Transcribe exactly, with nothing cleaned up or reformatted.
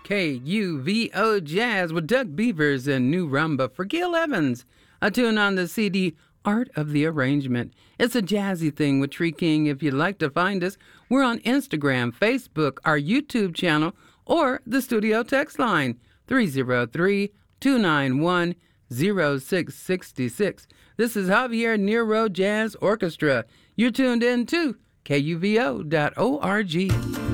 K U V O Jazz with Doug Beavers and New Rumba for Gil Evans. A tune on the C D Art of the Arrangement. It's a jazzy thing with Tree King. If you'd like to find us, we're on Instagram, Facebook, our YouTube channel, or the studio text line three oh three, two nine one, oh six six six. This is Javier Nero Jazz Orchestra. You're tuned in to K U V O dot org.